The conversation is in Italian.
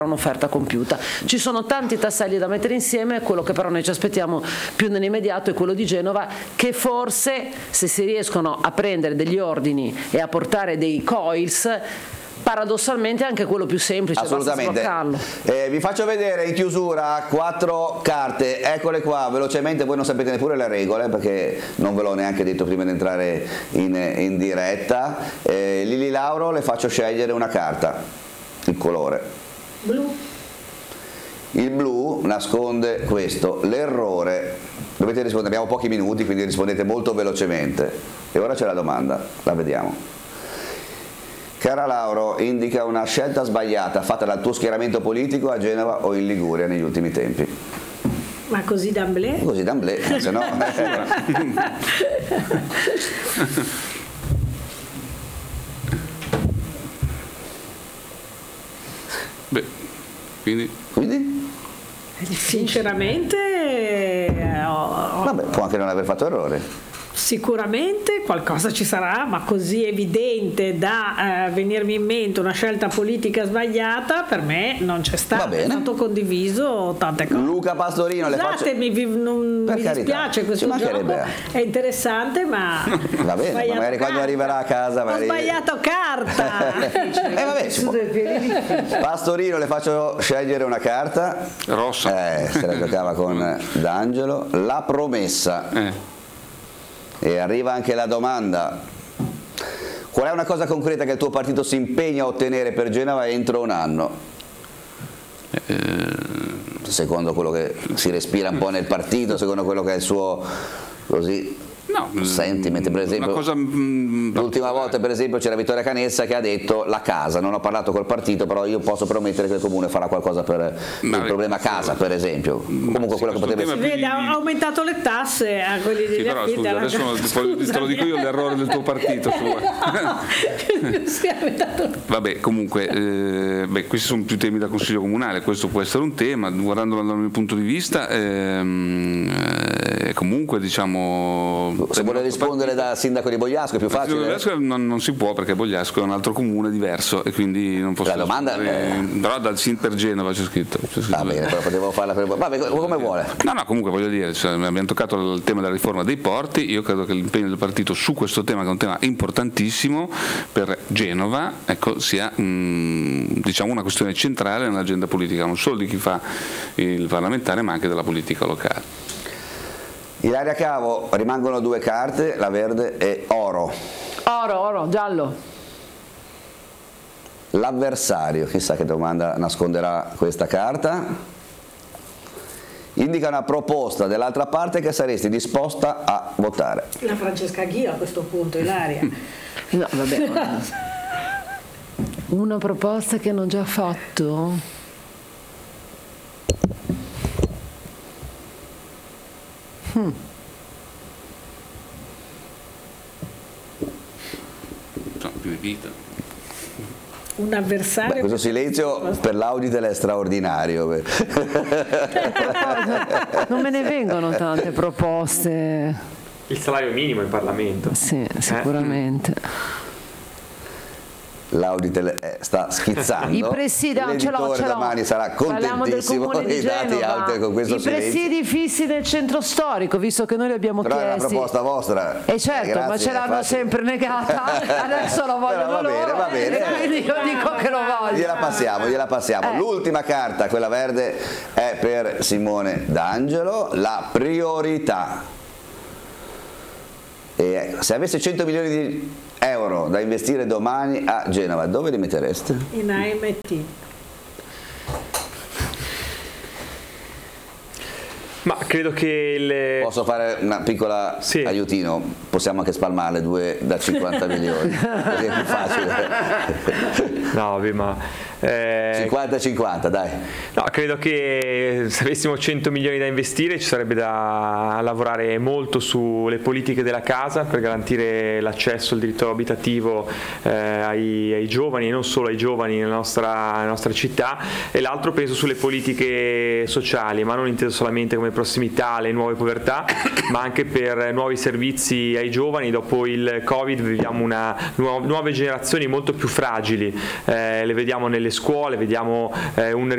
un'offerta compiuta. Ci sono tanti tasselli da mettere insieme, quello che però noi ci aspettiamo più nell'immediato è quello di Genova, che forse se si riescono a prendere degli ordini e a portare dei coils, paradossalmente è anche quello più semplice. Assolutamente. Vi faccio vedere in chiusura 4 carte, eccole qua velocemente, voi non sapete neppure le regole perché non ve l'ho neanche detto prima di entrare in diretta. Lili Lauro, le faccio scegliere una carta, il colore. Blu. Il blu nasconde questo, l'errore. Dovete rispondere, abbiamo pochi minuti, quindi rispondete molto velocemente. E ora c'è la domanda, la vediamo. Cara Lauro, indica una scelta sbagliata fatta dal tuo schieramento politico a Genova o in Liguria negli ultimi tempi. Ma così d'amblè? Così d'amblè, se no... Beh, quindi? Sinceramente Vabbè, può anche non aver fatto errore. Sicuramente qualcosa ci sarà, ma così evidente da venirmi in mente una scelta politica sbagliata per me non c'è stato. È stato condiviso tante cose. Luca Pastorino, non mi dispiace, questo gioco è interessante, ma va bene, magari quando arriverà a casa ho sbagliato carta. Pastorino, le faccio scegliere una carta rossa, se la giocava con D'Angelo, la promessa. E arriva anche la domanda: qual è una cosa concreta che il tuo partito si impegna a ottenere per Genova entro un anno? Secondo quello che si respira un po' nel partito, secondo quello che è il suo sentiment, per esempio l'ultima volta per esempio c'era Vittoria Canessa che ha detto la casa, non ho parlato col partito, però io posso promettere che il comune farà qualcosa per il problema casa, per esempio, comunque quello che potrebbe essere. Vede, ha aumentato le tasse a quelli degli affitti. Adesso te lo dico io l'errore del tuo partito. Vabbè, comunque questi sono più temi da consiglio comunale, questo può essere un tema, guardandolo dal mio punto di vista, comunque diciamo, se vuole rispondere da sindaco di Bogliasco è più facile. Bogliasco non si può, perché Bogliasco è un altro comune diverso e quindi non posso. La domanda però dal per Genova c'è scritto. Va bene, però potevo farla per come vuole. No, comunque voglio dire, abbiamo toccato il tema della riforma dei porti. Io credo che l'impegno del partito su questo tema, che è un tema importantissimo per Genova, sia diciamo una questione centrale nell'agenda politica, non solo di chi fa il parlamentare, ma anche della politica locale. Ilaria Cavo, rimangono 2 carte, la verde e oro. Oro, giallo. L'avversario, chissà che domanda nasconderà questa carta. Indica una proposta dell'altra parte che saresti disposta a votare. La Francesca Ghio a questo punto, Ilaria. No, vabbè. Una proposta che hanno già fatto? Più di vita. Un avversario. Questo silenzio per l'Auditel è straordinario. Non me ne vengono tante proposte. Il salario minimo in Parlamento. Sì, sicuramente. L'Auditel sta schizzando. I presidi, l'editore domani sarà contentissimo dei dati alti con questo silenzio. I presidi fissi nel centro storico, visto che noi li abbiamo chiesti. Però è una proposta vostra. Certo, ma ce l'hanno sempre negata. Adesso lo vogliono loro. Va bene. Quindi io dico che lo voglio. Gliela passiamo. L'ultima carta, quella verde, è per Simone D'Angelo, la priorità. E se avesse 100 milioni di euro da investire domani a Genova, dove li mettereste? In AMT. Ma credo che Posso fare una piccola aiutino? Possiamo anche spalmarle 2 da 50 milioni, così è più facile. No, ma 50-50, dai. No, credo che se avessimo 100 milioni da investire ci sarebbe da lavorare molto sulle politiche della casa per garantire l'accesso al diritto abitativo ai giovani, e non solo ai giovani nella nostra città, e l'altro penso sulle politiche sociali, ma non inteso solamente come prossimità alle nuove povertà, ma anche per nuovi servizi ai giovani. Dopo il Covid viviamo nuove generazioni molto più fragili, le vediamo nelle scuole, vediamo un